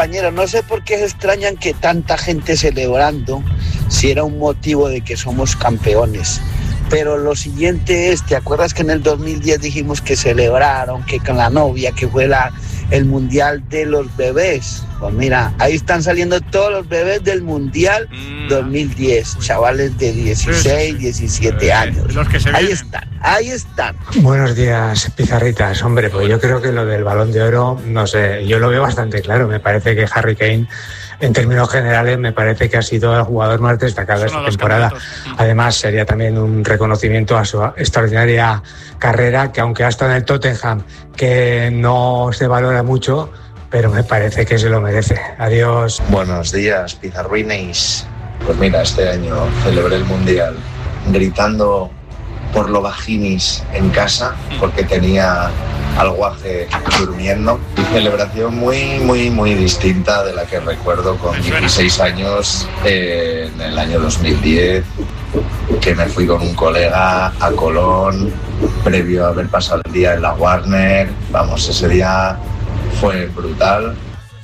Compañeros, no sé por qué se extrañan que tanta gente celebrando si era un motivo de que somos campeones. Pero lo siguiente es, ¿te acuerdas que en el 2010 dijimos que celebraron, que con la novia, que fue el mundial de los bebés? Pues mira, ahí están saliendo todos los bebés del mundial 2010, chavales de 16, 17 años. Los que se ahí están. Buenos días, pizarritas. Hombre, pues yo creo que lo del Balón de Oro, no sé, yo lo veo bastante claro. Me parece que Harry Kane, en términos generales, me parece que ha sido el jugador más destacado de esta temporada. Además, sería también un reconocimiento a su extraordinaria carrera, que aunque ha estado en el Tottenham, que no se valora mucho, pero me parece que se lo merece. Adiós. Buenos días, pizarruines. Pues mira, este año celebré el Mundial gritando por lo vaginis en casa, porque tenía al guaje durmiendo. Y celebración muy distinta de la que recuerdo con 16 años en el año 2010, que me fui con un colega a Colón, previo a haber pasado el día en la Warner. Vamos, ese día fue brutal.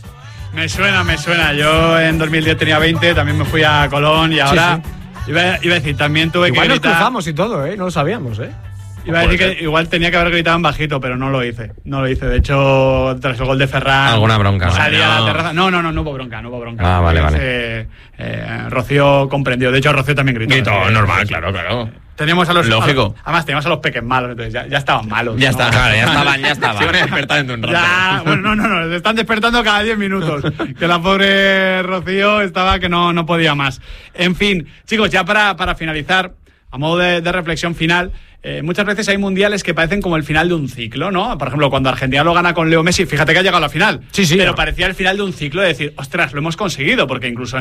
Me suena. Yo en 2010 tenía 20, también me fui a Colón y ahora... Sí. Iba a decir, también tuve igual que gritar... Igual nos cruzamos y todo, no lo sabíamos, Iba a decir que igual tenía que haber gritado en bajito, pero no lo hice. De hecho, tras el gol de Ferran... ¿Alguna bronca? Salí a la terraza. No hubo bronca. Ah, vale. Rocío comprendió. De hecho, Rocío también gritó. Gritó, normal, claro. Teníamos a los... Lógico. Además, teníamos a los peques malos, entonces ya estaban malos. Ya estaban. Se van a despertar en un rato. No, se están despertando cada 10 minutos. Que la pobre Rocío estaba que no podía más. En fin, chicos, ya para finalizar, a modo de reflexión final, muchas veces hay mundiales que parecen como el final de un ciclo, ¿no? Por ejemplo, cuando Argentina lo gana con Leo Messi, fíjate que ha llegado a la final. Sí. Pero parecía el final de un ciclo de decir, ostras, lo hemos conseguido, porque incluso en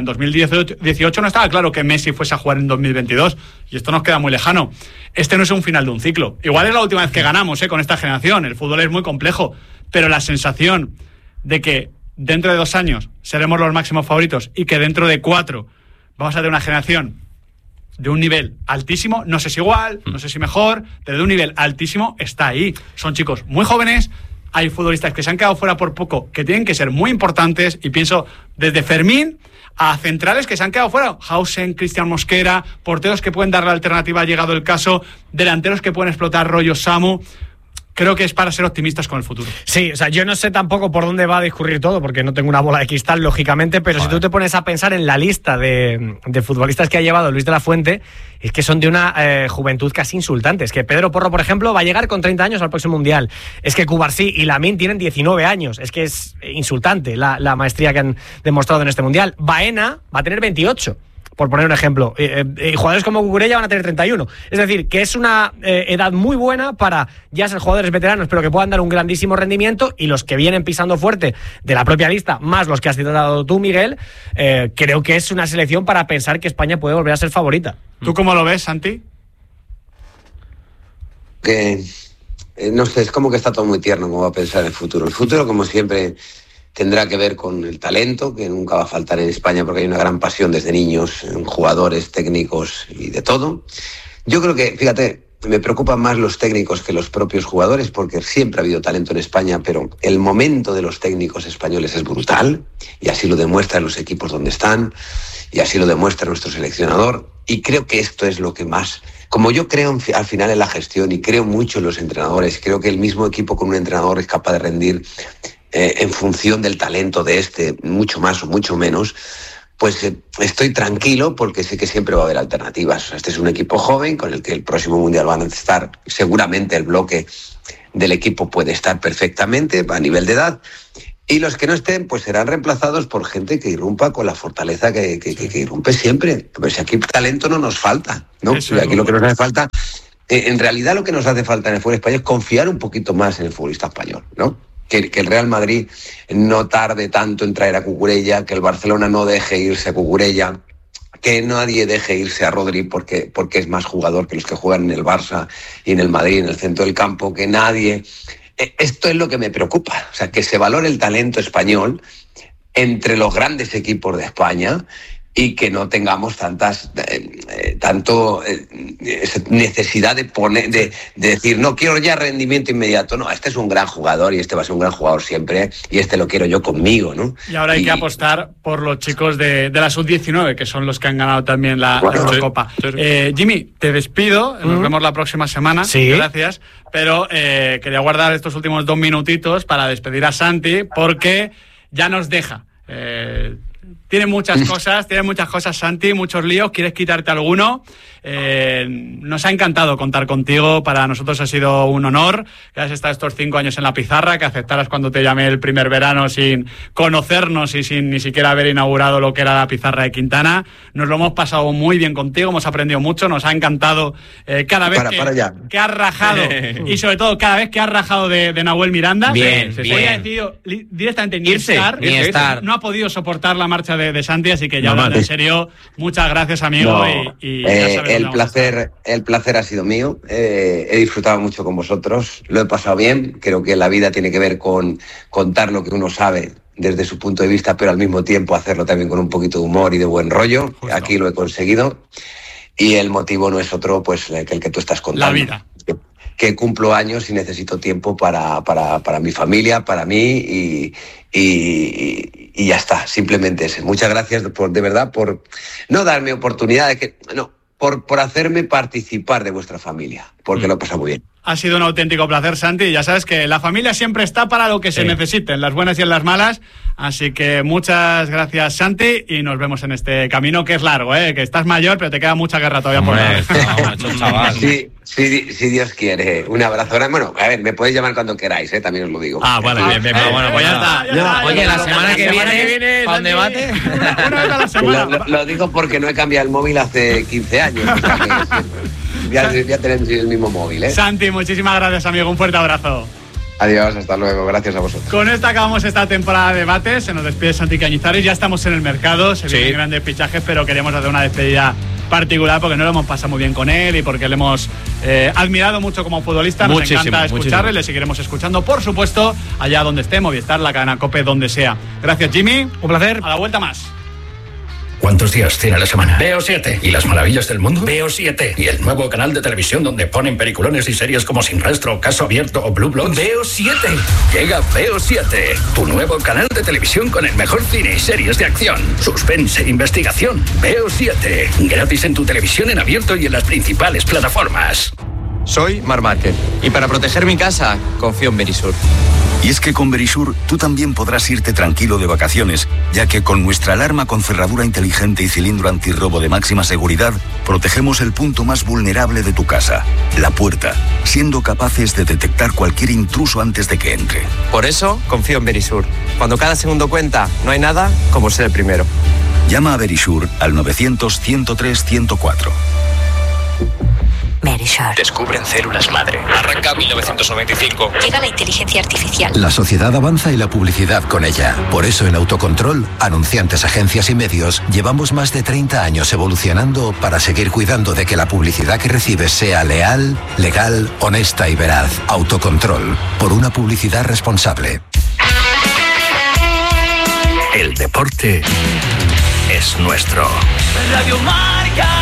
2018 no estaba claro que Messi fuese a jugar en 2022, y esto nos queda muy lejano. Este no es un final de un ciclo. Igual es la última vez que ganamos, con esta generación. El fútbol es muy complejo, pero la sensación de que dentro de 2 años seremos los máximos favoritos y que dentro de 4 vamos a tener una generación de un nivel altísimo, no sé si igual, no sé si mejor, pero de un nivel altísimo, está ahí. Son chicos muy jóvenes, hay futbolistas que se han quedado fuera por poco, que tienen que ser muy importantes, y pienso desde Fermín a centrales que se han quedado fuera, Hausen, Cristian Mosquera, porteros que pueden dar la alternativa, ha llegado el caso, delanteros que pueden explotar, rollo Samu. Creo que es para ser optimistas con el futuro. Sí, o sea, yo no sé tampoco por dónde va a discurrir todo, porque no tengo una bola de cristal, lógicamente, pero si tú te pones a pensar en la lista de futbolistas que ha llevado Luis de la Fuente, es que son de una juventud casi insultante. Es que Pedro Porro, por ejemplo, va a llegar con 30 años al próximo Mundial. Es que Cubarsí y Lamine tienen 19 años. Es que es insultante la maestría que han demostrado en este Mundial. Baena va a tener 28. Por poner un ejemplo, jugadores como Cucurella van a tener 31. Es decir, que es una edad muy buena para ya ser jugadores veteranos, pero que puedan dar un grandísimo rendimiento, y los que vienen pisando fuerte de la propia lista, más los que has citado tú, Miguel, creo que es una selección para pensar que España puede volver a ser favorita. ¿Tú cómo lo ves, Santi? Que no sé, es como que está todo muy tierno como va a pensar en el futuro. El futuro, como siempre, tendrá que ver con el talento, que nunca va a faltar en España, porque hay una gran pasión desde niños en jugadores, técnicos y de todo. Yo creo que, fíjate, me preocupan más los técnicos que los propios jugadores, porque siempre ha habido talento en España, pero el momento de los técnicos españoles es brutal, y así lo demuestran los equipos donde están, y así lo demuestra nuestro seleccionador, y creo que esto es lo que más... Como yo creo al final en la gestión y creo mucho en los entrenadores, creo que el mismo equipo con un entrenador es capaz de rendir en función del talento de mucho más o mucho menos, pues estoy tranquilo, porque sé que siempre va a haber alternativas. O sea, este es un equipo joven con el que el próximo Mundial van a estar, seguramente el bloque del equipo puede estar perfectamente a nivel de edad, y los que no estén pues serán reemplazados por gente que irrumpa con la fortaleza que irrumpe siempre. Pues si aquí talento no nos falta, ¿no? Aquí lo que nos hace falta, en realidad lo que nos hace falta en el fútbol español es confiar un poquito más en el futbolista español, ¿no? Que el Real Madrid no tarde tanto en traer a Cucurella, que el Barcelona no deje irse a Cucurella, que nadie deje irse a Rodri porque es más jugador que los que juegan en el Barça y en el Madrid, en el centro del campo, que nadie... Esto es lo que me preocupa, o sea, que se valore el talento español entre los grandes equipos de España, y que no tengamos necesidad de decir, no quiero ya rendimiento inmediato. No, este es un gran jugador y este va a ser un gran jugador siempre y este lo quiero yo conmigo, ¿no? Y ahora hay que apostar por los chicos de la Sub-19, que son los que han ganado también la Eurocopa. Jimmy, te despido, nos vemos la próxima semana. Sí. Gracias, pero quería guardar estos últimos 2 minutitos para despedir a Santi, porque ya nos deja. Tiene muchas cosas, Santi, muchos líos. ¿Quieres quitarte alguno? Nos ha encantado contar contigo. Para nosotros ha sido un honor que hayas estado estos 5 años en la pizarra, que aceptaras cuando te llamé el primer verano sin conocernos y sin ni siquiera haber inaugurado lo que era la pizarra de Quintana. Nos lo hemos pasado muy bien contigo, hemos aprendido mucho, nos ha encantado cada vez que has rajado y sobre todo cada vez que has rajado de Nahuel Miranda. Bien. Hoy ha decidido directamente ni estar. No ha podido soportar la marcha de Santi, así que ya hablando en serio, muchas gracias, amigo. Ya sabes, el placer ha sido mío. He disfrutado mucho con vosotros, lo he pasado bien. Creo que la vida tiene que ver con contar lo que uno sabe desde su punto de vista, pero al mismo tiempo hacerlo también con un poquito de humor y de buen rollo. Justo. Aquí lo he conseguido y el motivo no es otro pues el que tú estás contando. La vida. Que cumplo años y necesito tiempo para mi familia, para mí y ya está, simplemente ese. Muchas gracias de verdad por no darme oportunidad por hacerme participar de vuestra familia, porque lo he pasado muy bien. Ha sido un auténtico placer, Santi. Ya sabes que la familia siempre está para lo que se necesite, en las buenas y en las malas. Así que muchas gracias, Santi, y nos vemos en este camino que es largo, que estás mayor, pero te queda mucha guerra todavía por delante. Sí, Dios quiere. Un abrazo. Bueno, a ver, me podéis llamar cuando queráis, también os lo digo. Vale, bien. Bueno, pues ya está. Oye, la semana que viene, ¿para un debate? Una vez a la semana. Lo digo porque no he cambiado el móvil hace 15 años. O sea que ya tenemos el mismo móvil, Santi, muchísimas gracias, amigo. Un fuerte abrazo. Adiós, hasta luego. Gracias a vosotros. Con esto acabamos esta temporada de debates. Se nos despide Santi Cañizares. Ya estamos en el mercado. Se vienen grandes fichajes, pero queremos hacer una despedida particular porque no lo hemos pasado muy bien con él y porque le hemos admirado mucho como futbolista. Nos encanta escucharle. Le seguiremos escuchando, por supuesto, allá donde esté, Movistar, la cadena COPE, donde sea. Gracias, Jimmy. Un placer. A la vuelta más. ¿Cuántos días tiene la semana? Veo 7. ¿Y las maravillas del mundo? Veo 7. ¿Y el nuevo canal de televisión donde ponen peliculones y series como Sin Rastro, Caso Abierto o Blue Bloods? Veo 7. Llega Veo 7, tu nuevo canal de televisión con el mejor cine y series de acción, suspense e investigación. Veo 7. Gratis en tu televisión en abierto y en las principales plataformas. Soy Marc Márquez y para proteger mi casa confío en Verisur. Y es que con Verisur tú también podrás irte tranquilo de vacaciones, ya que con nuestra alarma con cerradura inteligente y cilindro antirrobo de máxima seguridad, protegemos el punto más vulnerable de tu casa, la puerta, siendo capaces de detectar cualquier intruso antes de que entre. Por eso confío en Verisur. Cuando cada segundo cuenta, no hay nada como ser el primero. Llama a Verisur al 900-103-104. Verisur. Descubren células madre. Arranca 1995. Llega la inteligencia artificial. La sociedad avanza y la publicidad con ella. Por eso en Autocontrol, anunciantes, agencias y medios, llevamos más de 30 años evolucionando para seguir cuidando de que la publicidad que recibes sea leal, legal, honesta y veraz. Autocontrol. Por una publicidad responsable. El deporte es nuestro. Radio Marca.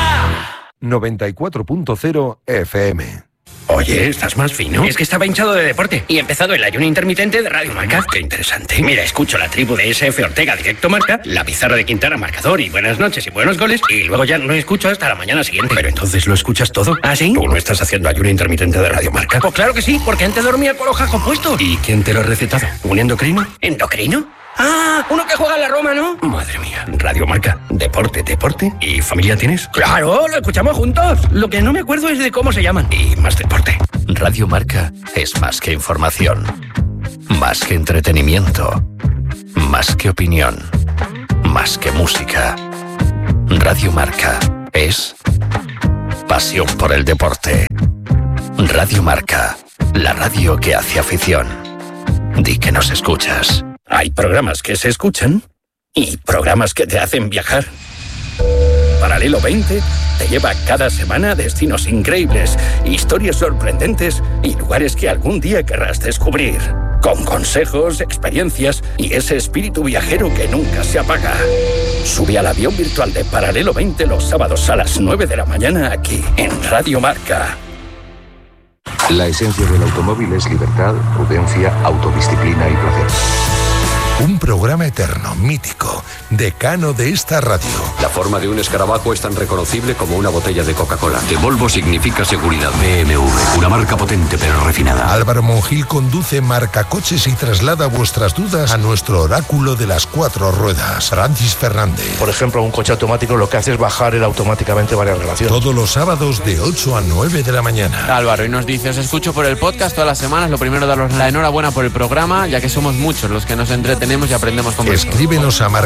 94.0 FM. Oye, ¿estás más fino? Es que estaba hinchado de deporte y he empezado el ayuno intermitente de Radio Marca. Qué interesante. Mira, escucho la tribu de SF Ortega Directo Marca, la pizarra de Quintana Marcador y buenas noches y buenos goles, y luego ya no escucho hasta la mañana siguiente. Pero entonces lo escuchas todo. ¿Ah, sí? ¿Tú no estás haciendo ayuno intermitente de Radio Marca? Pues claro que sí, porque antes dormía con los jajos puestos. ¿Y quién te lo ha recetado? ¿Un endocrino? ¿Endocrino? Ah, uno que juega en la Roma, ¿no? Madre mía. Radio Marca. Deporte. ¿Y familia tienes? Claro, lo escuchamos juntos. Lo que no me acuerdo es de cómo se llaman. Y más deporte. Radio Marca es más que información, más que entretenimiento, más que opinión, más que música. Radio Marca es pasión por el deporte. Radio Marca, la radio que hace afición. Di que nos escuchas. Hay programas que se escuchan y programas que te hacen viajar. Paralelo 20 te lleva cada semana a destinos increíbles, historias sorprendentes y lugares que algún día querrás descubrir. Con consejos, experiencias y ese espíritu viajero que nunca se apaga. Sube al avión virtual de Paralelo 20 los sábados a las 9 de la mañana aquí, en Radio Marca. La esencia del automóvil es libertad, prudencia, autodisciplina y placer. Un programa eterno, mítico, decano de esta radio. La forma de un escarabajo es tan reconocible como una botella de Coca-Cola. De Volvo significa seguridad. BMW, una marca potente pero refinada. Álvaro Monjil conduce Marcacoches y traslada vuestras dudas a nuestro oráculo de las 4 ruedas, Francis Fernández. Por ejemplo, un coche automático lo que hace es bajar automáticamente varias relaciones. Todos los sábados de 8 a 9 de la mañana. Álvaro, y nos dice, os escucho por el podcast todas las semanas. Lo primero, daros la enhorabuena por el programa, ya que somos muchos los que nos entretenemos y aprendemos con vosotros. Escríbenos a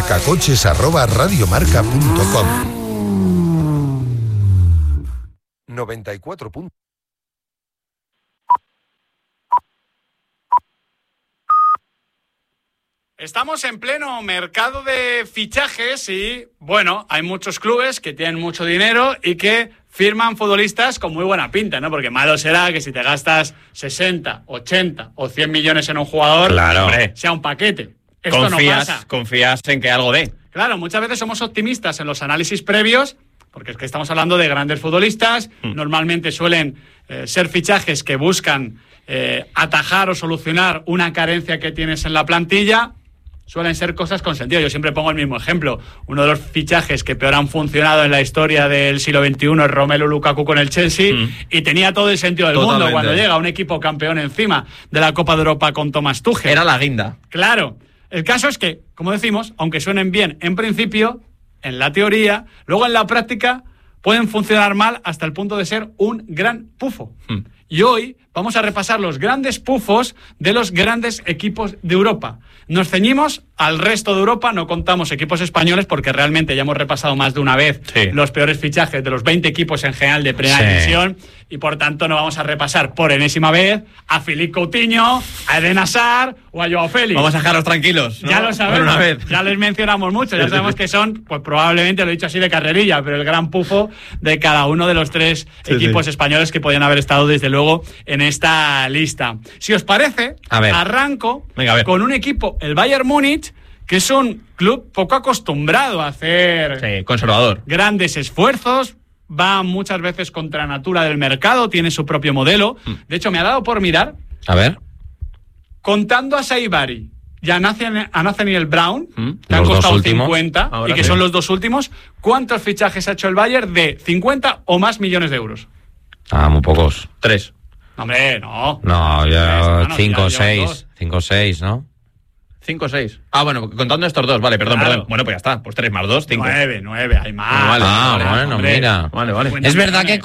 marcacoches@radiomarca.com. 94. Estamos en pleno mercado de fichajes y, bueno, hay muchos clubes que tienen mucho dinero y que firman futbolistas con muy buena pinta, ¿no? Porque malo será que si te gastas 60, 80 o 100 millones en un jugador, claro, hombre, sea un paquete. Esto no pasa. Confías en que algo dé. Claro, muchas veces somos optimistas en los análisis previos, porque es que estamos hablando de grandes futbolistas. Normalmente suelen ser fichajes que buscan atajar o solucionar una carencia que tienes en la plantilla. Suelen ser cosas con sentido. Yo siempre pongo el mismo ejemplo. Uno de los fichajes que peor han funcionado en la historia del siglo XXI es Romelu Lukaku con el Chelsea, y tenía todo el sentido del mundo cuando llega un equipo campeón encima de la Copa de Europa con Thomas Tuchel. Era la guinda. Claro. El caso es que, como decimos, aunque suenen bien en principio, en la teoría, luego en la práctica pueden funcionar mal hasta el punto de ser un gran pufo. Y hoy vamos a repasar los grandes pufos de los grandes equipos de Europa. Nos ceñimos al resto de Europa, no contamos equipos españoles porque realmente ya hemos repasado más de una vez los peores fichajes de los 20 equipos en general de primera división, y por tanto no vamos a repasar por enésima vez a Philippe Coutinho, a Eden Hazard o a Joao Félix. Vamos a dejarlos tranquilos, ¿no? Ya lo sabemos, ya les mencionamos mucho, ya sabemos que son, pues probablemente, lo he dicho así de carrerilla, pero el gran pufo de cada uno de los tres equipos españoles que podían haber estado desde luego en esta lista. Si os parece, arranco con un equipo, el Bayern Múnich, que es un club poco acostumbrado a hacer conservador, grandes esfuerzos, va muchas veces contra natura del mercado, tiene su propio modelo. De hecho, me ha dado por mirar, contando a Saibari y a Nathaniel Brown, que han costado 50 y que son los dos últimos, ¿cuántos fichajes ha hecho el Bayern de 50 o más millones de euros? Muy pocos. 3. Hombre, no. No, ya 5 o 6. 5 o 6, ¿no? 5 o 6. Bueno, contando estos dos, vale, perdón. Bueno, pues ya está. Pues 3 más 2, 5. 9, hay más. Bueno, hombre. Mira. Vale. Es verdad que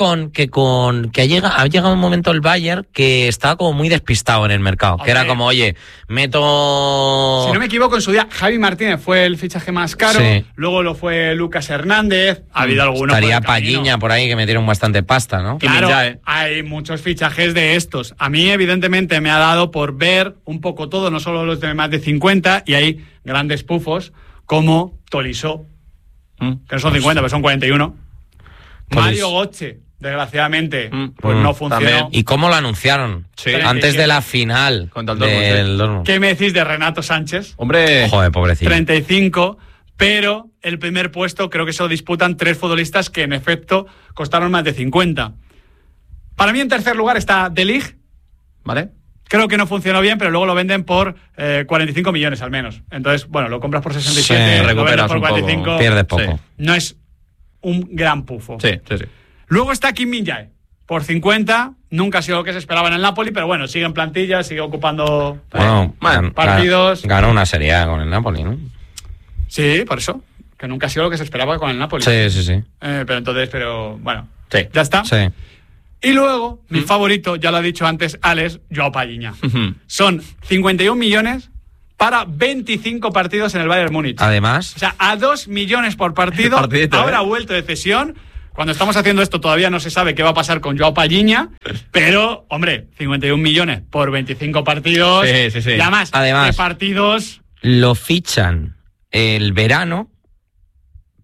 ha llegado un momento el Bayern que estaba como muy despistado en el mercado. Que era como, oye, meto... Si no me equivoco, en su día Javi Martínez fue el fichaje más caro. Luego lo fue Lucas Hernández. Ha habido algunos. Estaría Palliña por ahí, que metieron bastante pasta, ¿no? Claro, hay muchos fichajes de estos. A mí, evidentemente, me ha dado por ver un poco todo, no solo los de más de 50, y hay grandes pufos como Tolisso, que no son 50, pero son 41. Mario Götze, desgraciadamente, pues no funcionó. También. ¿Y cómo lo anunciaron? Antes de la final del Dortmund. ¿Qué me decís de Renato Sánchez? Hombre, joder, pobrecito. 35, pero el primer puesto creo que se lo disputan 3 futbolistas que en efecto costaron más de 50. Para mí en tercer lugar está De Ligt. ¿Vale? Creo que no funcionó bien, pero luego lo venden por 45 millones al menos. Entonces, bueno, lo compras por 67, recuperas por 45. Poco, pierdes poco. No es un gran pufo. Sí. Luego está Kim Min-jae. Por 50, nunca ha sido lo que se esperaba en el Napoli, pero bueno, sigue en plantilla, sigue ocupando partidos. Ganó una Serie A con el Napoli, ¿no? Sí, por eso. Que nunca ha sido lo que se esperaba con el Napoli. Sí. Pero bueno, ya está. Sí. Y luego, mi favorito, ya lo ha dicho antes Alex, Joao Palliña. Son 51 millones para 25 partidos en el Bayern Múnich. Además. O sea, a 2 millones por partido. Ahora ha vuelto de cesión. Cuando estamos haciendo esto todavía no se sabe qué va a pasar con Joao Palliña, pero, hombre, 51 millones por 25 partidos. Sí. Y además, de partidos... Lo fichan el verano,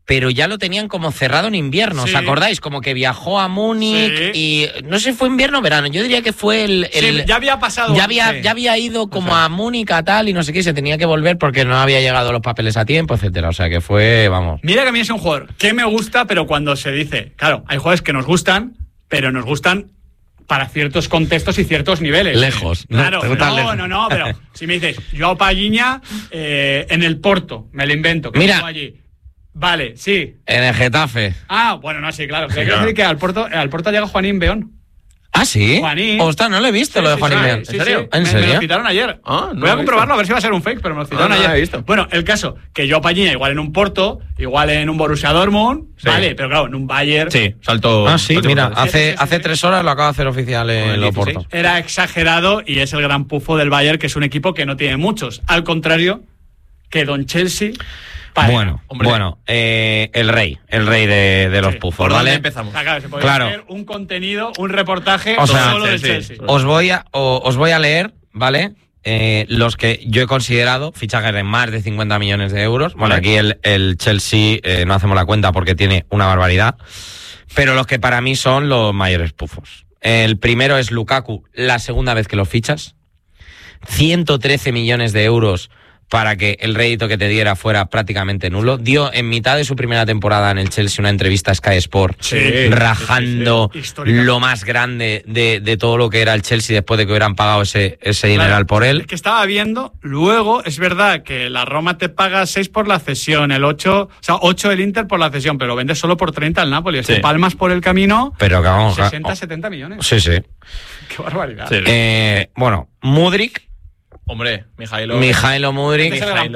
pero ya lo tenían como cerrado en invierno, ¿os acordáis? Como que viajó a Múnich y no sé si fue invierno o verano, yo diría que fue sí, ya había pasado. Ya había ido como a Múnich a tal y no sé qué, y se tenía que volver porque no había llegado los papeles a tiempo, etcétera. O sea que fue, vamos. Mira que a mí es un jugador que me gusta, pero cuando se dice, claro, hay jugadores que nos gustan, pero nos gustan para ciertos contextos y ciertos niveles. Lejos. Claro, no, pero si me dices, Joao Palhinha en el Porto, me lo invento, que mira, allí. Vale, sí. En el Getafe. Bueno, no, sí, claro. Pero quiero decir que al Porto llega Juanín Beón. ¿Ah, sí? Juanín. Ostras, no lo he visto lo de Juanín Beón. ¿En serio? ¿En serio? Me lo citaron ayer. Voy a comprobarlo a ver si va a ser un fake, pero me lo citaron ayer. Bueno, el caso, que Joao Palhinha igual en un Porto, igual en un Borussia Dortmund, vale, pero claro, en un Bayern. Sí, salto. Mira, hace 3 horas lo acaba de hacer oficial en Oporto. Era exagerado y es el gran pufo del Bayern, que es un equipo que no tiene muchos. Al contrario que Don Chelsea. Bueno, el rey de los pufos, ¿por ¿vale? dónde empezamos? Se podría hacer un contenido, un reportaje solo del Chelsea. Os voy a leer, ¿vale? Los que yo he considerado fichajes de más de 50 millones de euros. Bueno, aquí el Chelsea no hacemos la cuenta porque tiene una barbaridad, pero los que para mí son los mayores pufos. El primero es Lukaku, la segunda vez que lo fichas. 113 millones de euros para que el rédito que te diera fuera prácticamente nulo. Dio en mitad de su primera temporada en el Chelsea una entrevista a Sky Sport rajando lo más grande de todo lo que era el Chelsea después de que hubieran pagado ese dineral por él. Es que estaba viendo, luego es verdad que la Roma te paga 6 por la cesión, el 8, o sea, 8 el Inter por la cesión, pero lo vendes solo por 30 al Napoli. Sí. Palmas por el camino, pero que vamos, 60-70 millones. Sí. Qué barbaridad. Sí. Mudryk. Hombre, Mijailo Mudryk.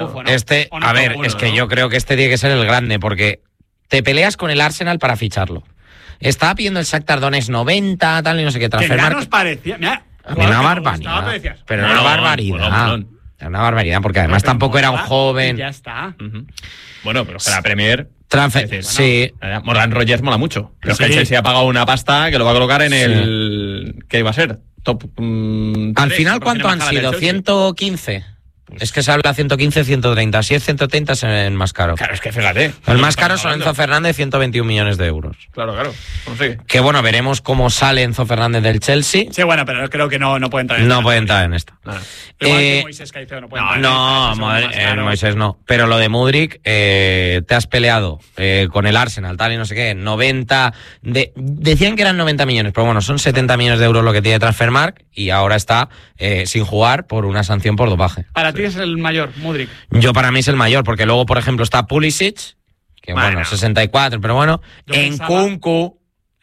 Yo creo que este tiene que ser el grande, porque te peleas con el Arsenal para ficharlo. Estaba pidiendo el Shakhtar Donetsk 90, tal y no sé qué. Que ya nos parecía. Una barbaridad. Pero una barbaridad. Era una barbaridad, porque además tampoco era un joven. Ya está. Bueno, pero para la Premier. Sí. Morgan Rogers mola mucho. Pero es que el Chelsea ha pagado una pasta que lo va a colocar en el. ¿Qué iba a ser? Top. Al final, ¿cuánto han sido? 115. Es que se habla 115, 130. Si es 130 es el más caro. Claro, es que fíjate. El más caro es Enzo Fernández, 121 millones de euros. Claro. Que bueno, veremos cómo sale Enzo Fernández del Chelsea. Sí, bueno, pero creo que no puede entrar en esta. No puede entrar en esta. Igual que Moisés Caicedo no puede entrar en esta. Moisés no. Pero lo de Mudryk, te has peleado con el Arsenal, tal y no sé qué. 90. Decían que eran 90 millones, pero bueno, son 70 millones de euros lo que tiene Transfermarkt y ahora está sin jugar por una sanción por dopaje. Para ti es el mayor, Mudryk. Para mí es el mayor, porque luego, por ejemplo, está Pulisic, que bueno 64, pero bueno, en Nkunku.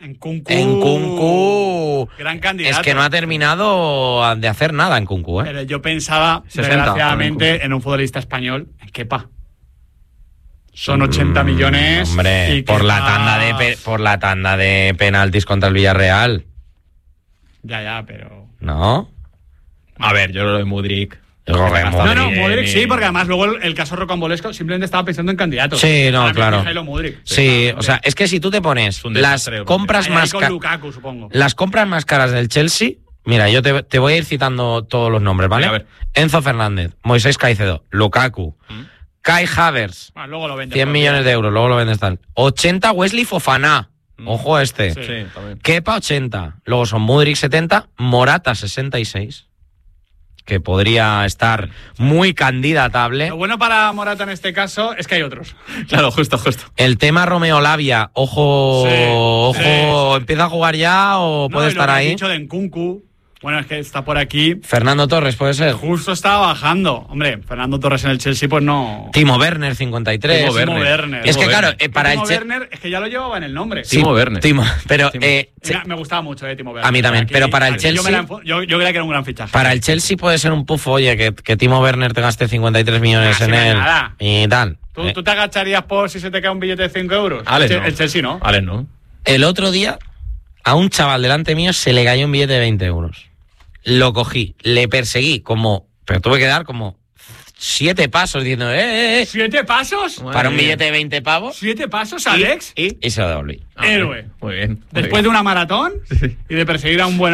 Gran candidato. Es que no ha terminado de hacer nada en Nkunku, Pero yo pensaba, desgraciadamente, en un futbolista español, en Kepa. Son 80 millones. Hombre, y por la tanda de penaltis contra el Villarreal. Ya, pero. ¿No? A ver, yo lo de Mudryk. Mudryk sí, porque además luego el caso rocambolesco simplemente estaba pensando en candidatos. Sí, claro. Mudryk. Sí, o sea, es que si tú te pones las compras más caras. Las compras más caras del Chelsea, mira, yo te voy a ir citando todos los nombres, ¿vale? A ver. Enzo Fernández, Moisés Caicedo, Lukaku, Kai Havertz, 100 millones de euros, luego lo vendes tal. 80 Wesley Fofana. Ojo a este. Sí, también. Kepa 80. Luego son Mudryk 70, Morata 66. Que podría estar muy candidatable. Lo bueno para Morata en este caso es que hay otros. Claro, justo. El tema Romeo Lavia, ojo, ¿empieza a jugar ya o puede estar ahí? Dicho de Nkunku. Bueno, es que está por aquí. Fernando Torres, ¿puede ser? Justo estaba bajando. Hombre, Fernando Torres en el Chelsea, pues no. Timo Werner, 53. Timo Werner. Es que claro, para Timo Werner, es que ya lo llevaba en el nombre. Timo Werner. Pero me gustaba mucho, Timo Werner. A mí también, pero para el Chelsea. Yo creía que era un gran fichaje. Para el Chelsea puede ser un pufo, oye, que Timo Werner te gaste 53 millones en él. Nada. Y tal. ¿Tú te agacharías por si se te cae un billete de 5 euros? El Chelsea no. Alex no. El otro día, a un chaval delante mío se le cayó un billete de 20 euros. Lo cogí, le perseguí pero tuve que dar como 7 pasos diciendo, ¿7 pasos? Para un billete de 20 pavos. 7 pasos, Alex. Y se lo devolví. Héroe. Muy bien. Después de una maratón y de perseguir a un buen